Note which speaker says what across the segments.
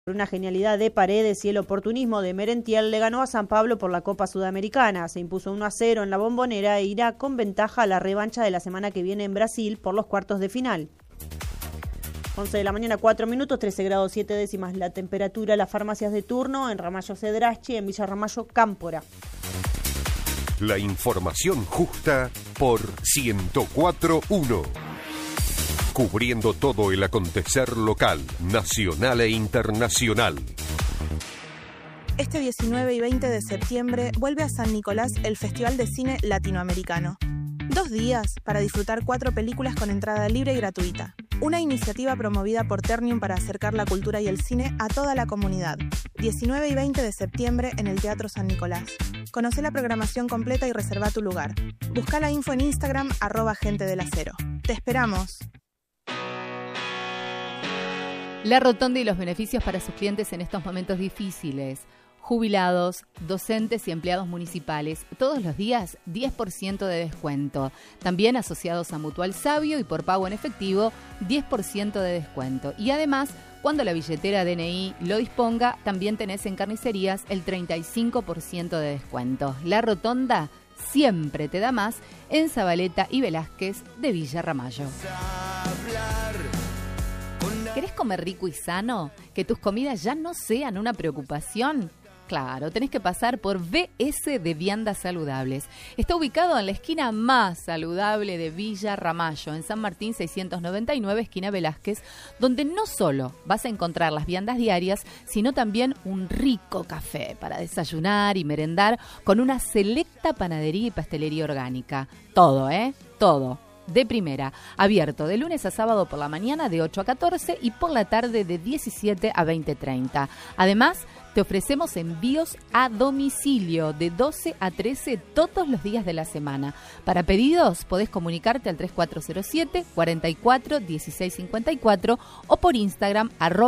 Speaker 1: Por una genialidad de Paredes y el oportunismo de Merentiel, le ganó a San Pablo por la Copa Sudamericana. Se impuso 1-0 en la Bombonera e irá con ventaja a la revancha de la semana que viene en Brasil por los cuartos de final. 11 de la mañana, 4 minutos, 13 grados 7 décimas la temperatura. Las farmacias de turno en Ramallo Cedraschi, en Villa Ramallo Cámpora.
Speaker 2: La información justa por 104.1. Cubriendo todo el acontecer local, nacional e internacional.
Speaker 3: Este 19 y 20 de septiembre vuelve a San Nicolás el Festival de Cine Latinoamericano. 2 días para disfrutar 4 películas con entrada libre y gratuita. Una iniciativa promovida por Ternium para acercar la cultura y el cine a toda la comunidad. 19 y 20 de septiembre en el Teatro San Nicolás. Conoce la programación completa y reserva tu lugar. Busca la info en Instagram @gentedelacero. ¡Te esperamos!
Speaker 4: La Rotonda y los beneficios para sus clientes en estos momentos difíciles. Jubilados, docentes y empleados municipales, todos los días 10% de descuento. También asociados a Mutual Sabio y por pago en efectivo, 10% de descuento. Y además, cuando la billetera DNI lo disponga, también tenés en carnicerías el 35% de descuento. La Rotonda siempre te da más en Zabaleta y Velázquez de Villa Ramallo. ¿Querés comer rico y sano? ¿Que tus comidas ya no sean una preocupación? Claro, tenés que pasar por VS de Viandas Saludables. Está ubicado en la esquina más saludable de Villa Ramallo, en San Martín 699, esquina Velázquez, donde no solo vas a encontrar las viandas diarias, sino también un rico café para desayunar y merendar con una selecta panadería y pastelería orgánica. Todo, Todo. De primera, abierto de lunes a sábado por la mañana de 8 a 14 y por la tarde de 17 a 20:30. Además, te ofrecemos envíos a domicilio de 12 a 13 todos los días de la semana. Para pedidos, podés comunicarte al 3407 44 16 54 o por Instagram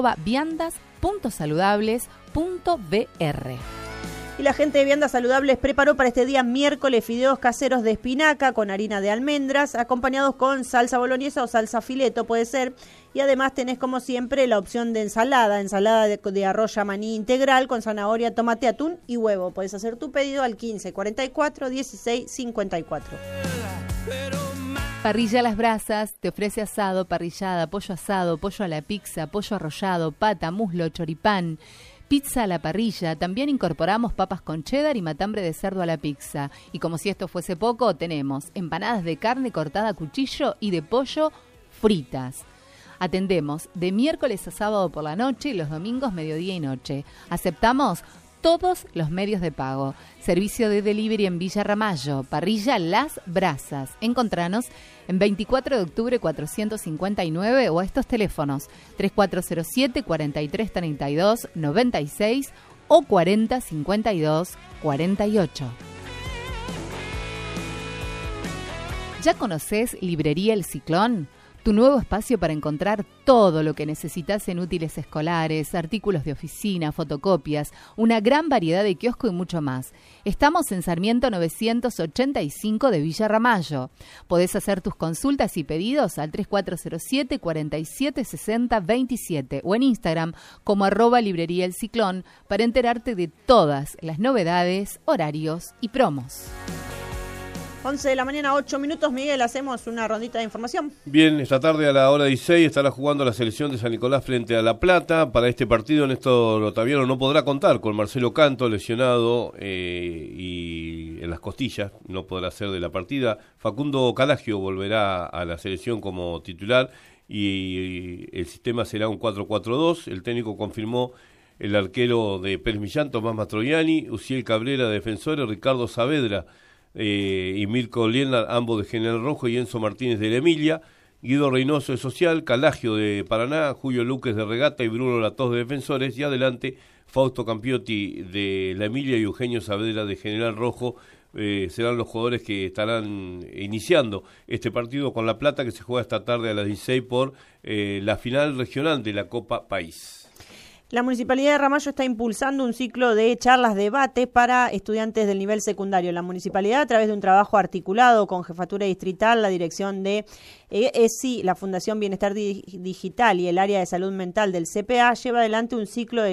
Speaker 4: @viandas.saludables.br.
Speaker 1: Y la gente de Viandas Saludables preparó para este día miércoles fideos caseros de espinaca con harina de almendras, acompañados con salsa boloñesa o salsa fileto, puede ser. Y además tenés, como siempre, la opción de ensalada de arroz maní integral con zanahoria, tomate, atún y huevo. Podés hacer tu pedido al 15 44 16 54.
Speaker 4: Parrilla Las Brasas te ofrece asado, parrillada, pollo asado, pollo a la pizza, pollo arrollado, pata, muslo, choripán. Pizza a la parrilla, también incorporamos papas con cheddar y matambre de cerdo a la pizza. Y como si esto fuese poco, tenemos empanadas de carne cortada a cuchillo y de pollo fritas. Atendemos de miércoles a sábado por la noche y los domingos mediodía y noche. Aceptamos todos los medios de pago. Servicio de delivery en Villa Ramallo. Parrilla Las Brasas. Encontranos en 24 de octubre 459 o a estos teléfonos 3407 43 32 96 o 40 52 48. ¿Ya conocés Librería El Ciclón? Tu nuevo espacio para encontrar todo lo que necesitas en útiles escolares, artículos de oficina, fotocopias, una gran variedad de kiosco y mucho más. Estamos en Sarmiento 985 de Villa Ramallo. Podés hacer tus consultas y pedidos al 3407 47 60 27 o en Instagram como @librería El Ciclón para enterarte de todas las novedades, horarios y promos.
Speaker 1: 11 de la mañana, 8 minutos, Miguel, hacemos una rondita de información.
Speaker 5: Bien, esta tarde a la hora 16 estará jugando la selección de San Nicolás frente a La Plata. Para este partido Néstor Otaviano no podrá contar con Marcelo Canto, lesionado y en las costillas, no podrá ser de la partida. Facundo Calagio volverá a la selección como titular y el sistema será un 4-4-2. El técnico confirmó el arquero de Pérez Millán, Tomás Mastroianni, Uciel Cabrera, defensores, Ricardo Saavedra y Mirko Lienard, ambos de General Rojo, y Enzo Martínez de la Emilia, Guido Reynoso de Social, Calagio de Paraná, Julio Luques de Regata y Bruno Latós de Defensores, y adelante Fausto Campiotti de la Emilia y Eugenio Saavedra de General Rojo. Serán los jugadores que estarán iniciando este partido con La Plata, que se juega esta tarde a las 16 por la final regional de la Copa País.
Speaker 1: La Municipalidad de Ramallo está impulsando un ciclo de charlas, debates para estudiantes del nivel secundario. La Municipalidad, a través de un trabajo articulado con Jefatura Distrital, la dirección de ESI, la Fundación Bienestar Digital y el área de salud mental del CPA, lleva adelante un ciclo de